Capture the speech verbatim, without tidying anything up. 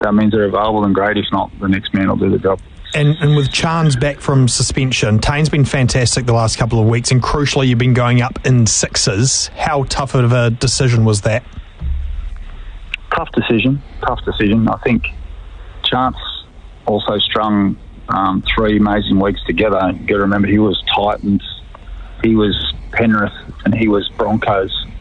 that means they're available, and great. If not, the next man will do the job. And, and with Chance back from suspension, Tane's been fantastic the last couple of weeks, and crucially, you've been going up in sixes. How tough of a decision was that? Tough decision, tough decision. I think Chance also strung um, three amazing weeks together. You've got to remember, he was Titans, he was Penrith, and he was Broncos.